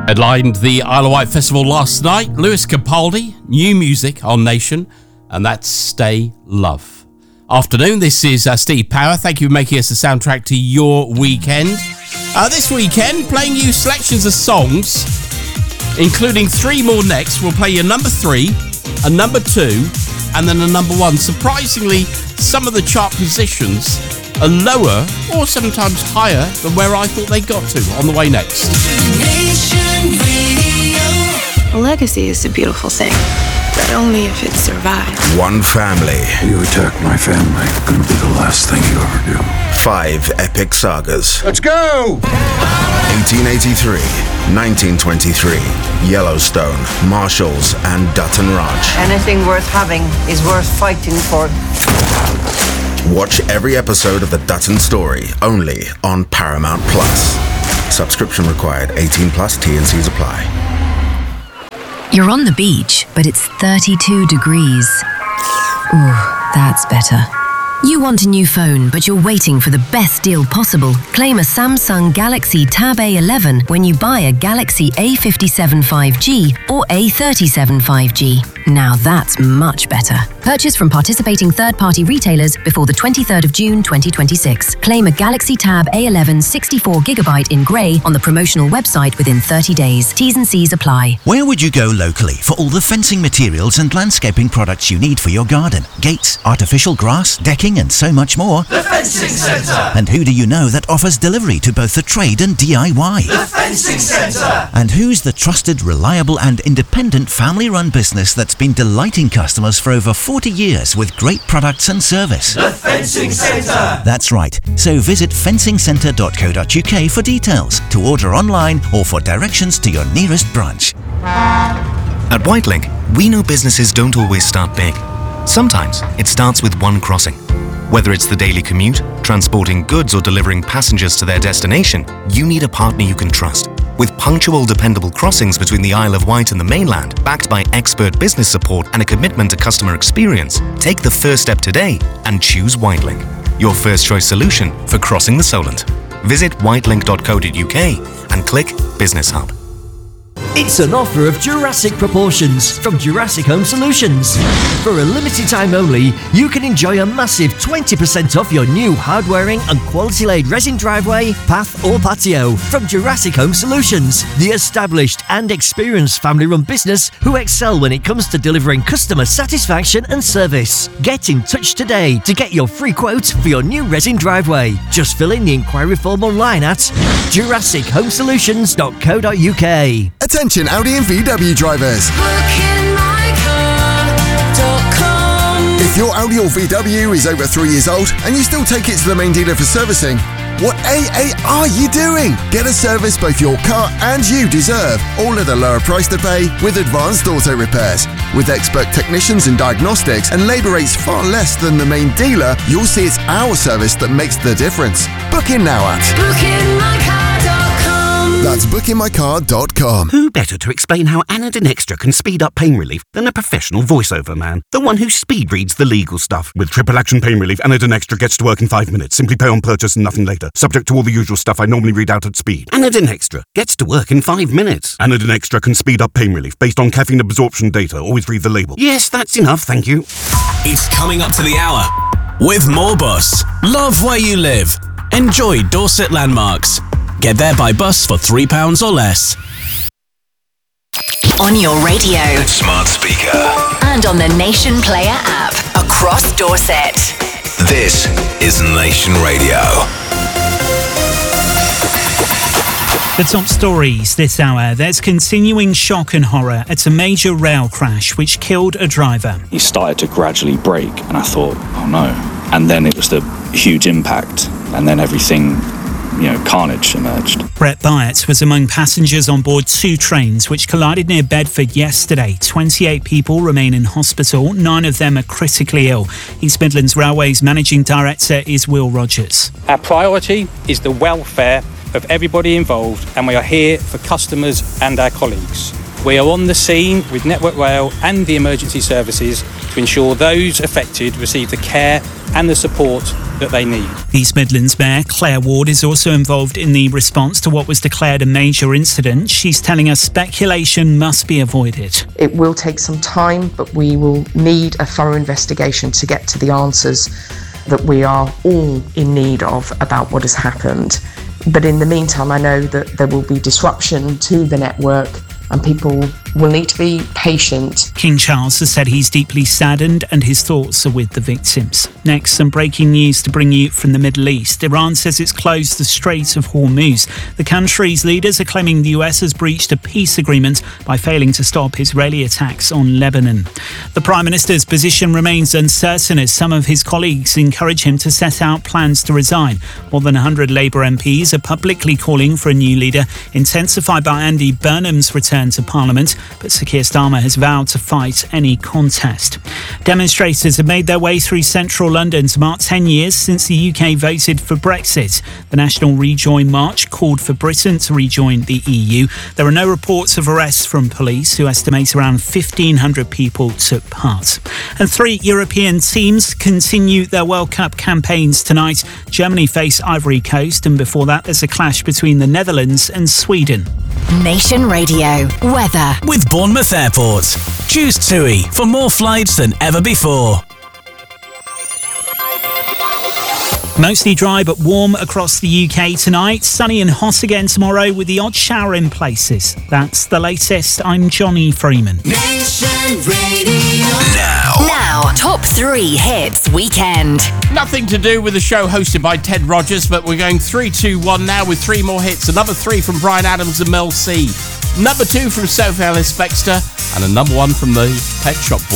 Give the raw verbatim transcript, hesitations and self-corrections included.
Headlined the Isle of Wight Festival last night. Lewis Capaldi, new music on Nation, and that's Stay Love. Afternoon, this is uh, Steve Power. Thank you for making us the soundtrack to your weekend. Uh, this weekend, playing you selections of songs, including three more next. We'll play you number three, a number two, and then a number one. Surprisingly, some of the chart positions are lower or sometimes higher than where I thought they got to. On the way next. A legacy is a beautiful thing, but only if it survives. One family. You attack my family, gonna be the last thing you ever do. Five epic sagas. Let's go! eighteen eighty-three, nineteen twenty-three, Yellowstone, Marshalls, and Dutton Ranch. Anything worth having is worth fighting for. Watch every episode of The Dutton Story, only on Paramount Plus. Subscription required, eighteen plus, T and C's apply. You're on the beach, but it's thirty-two degrees. Ooh, that's better. You want a new phone, but you're waiting for the best deal possible. Claim a Samsung Galaxy Tab A eleven when you buy a Galaxy A fifty-seven five G or A thirty-seven five G. Now that's much better. Purchase from participating third-party retailers before the twenty-third of June twenty twenty-six. Claim a Galaxy Tab A eleven sixty-four gigabyte in grey on the promotional website within thirty days. T's and C's apply. Where would you go locally for all the fencing materials and landscaping products you need for your garden? Gates, artificial grass, decking, and so much more. The Fencing Centre! And who do you know that offers delivery to both the trade and D I Y? The Fencing Centre! And who's the trusted, reliable and independent family-run business that's been delighting customers for over forty years with great products and service? The Fencing Centre! That's right. So visit fencing centre dot co dot uk for details, to order online or for directions to your nearest branch. At Whitelink, we know businesses don't always start big. Sometimes it starts with one crossing. Whether it's the daily commute, transporting goods or delivering passengers to their destination, you need a partner you can trust. With punctual, dependable crossings between the Isle of Wight and the mainland, backed by expert business support and a commitment to customer experience, take the first step today and choose Whitelink, your first choice solution for crossing the Solent. Visit whitelink dot co dot uk and click Business Hub. It's an offer of Jurassic proportions from Jurassic Home Solutions. For a limited time only, you can enjoy a massive twenty percent off your new hard-wearing and quality-laid resin driveway, path or patio from Jurassic Home Solutions, the established and experienced family-run business who excel when it comes to delivering customer satisfaction and service. Get in touch today to get your free quote for your new resin driveway. Just fill in the inquiry form online at jurassic home solutions dot co dot uk. Attention Audi and V W drivers. If your Audi or V W is over three years old and you still take it to the main dealer for servicing, what A A are you doing? Get a service both your car and you deserve, all at a lower price to pay with advanced auto repairs. With expert technicians and diagnostics and labour rates far less than the main dealer, you'll see it's our service that makes the difference. Book in now at booking my car dot com. That's booking my car dot com. Who better to explain how Anadin Extra can speed up pain relief than a professional voiceover man? The one who speed reads the legal stuff. With triple action pain relief, Anadin Extra gets to work in five minutes. Simply pay on purchase and nothing later. Subject to all the usual stuff I normally read out at speed. Anadin Extra gets to work in five minutes. Anadin Extra can speed up pain relief based on caffeine absorption data. Always read the label. Yes, that's enough, thank you. It's coming up to the hour with more Bus. Love where you live. Enjoy Dorset landmarks. Get there by bus for three pounds or less. On your radio, Smart speaker, and on the Nation Player app across Dorset. This is Nation Radio. The top stories this hour. There's continuing shock and horror at a major rail crash which killed a driver. He started to gradually brake and I thought, oh no. And then it was the huge impact and then everything, you know, carnage emerged. Brett Byatt was among passengers on board two trains which collided near Bedford yesterday. twenty-eight people remain in hospital. Nine of them are critically ill. East Midlands Railway's managing director is Will Rogers. Our priority is the welfare of everybody involved, and we are here for customers and our colleagues. We are on the scene with Network Rail and the emergency services to ensure those affected receive the care and the support that they need. East Midlands Mayor Claire Ward is also involved in the response to what was declared a major incident. She's telling us speculation must be avoided. It will take some time, but we will need a thorough investigation to get to the answers that we are all in need of about what has happened. But in the meantime, I know that there will be disruption to the network and people will need to be patient. King Charles has said he's deeply saddened and his thoughts are with the victims. Next, some breaking news to bring you from the Middle East. Iran says it's closed the Strait of Hormuz. The country's leaders are claiming the U S has breached a peace agreement by failing to stop Israeli attacks on Lebanon. The Prime Minister's position remains uncertain as some of his colleagues encourage him to set out plans to resign. More than one hundred Labour M Ps are publicly calling for a new leader, intensified by Andy Burnham's return to Parliament, but Sir Keir Starmer has vowed to fight any contest. Demonstrators have made their way through central London to mark ten years since the U K voted for Brexit. The National Rejoin March called for Britain to rejoin the E U. There are no reports of arrests from police, who estimate around fifteen hundred people took part. And three European teams continue their World Cup campaigns tonight. Germany face Ivory Coast, and before that there's a clash between the Netherlands and Sweden. Nation Radio weather with Bournemouth Airport. Choose TUI for more flights than ever before. Mostly dry but warm across the U K tonight. Sunny and hot again tomorrow with the odd shower in places. That's the latest. I'm Johnny Freeman. Nation Radio. Now, now, top three hits weekend. Nothing to do with the show hosted by Ted Rogers, but we're going three, two, one now with three more hits. A number three from Bryan Adams and Mel C. Number two from Sophie Ellis Bextor. And a number one from the Pet Shop Boys.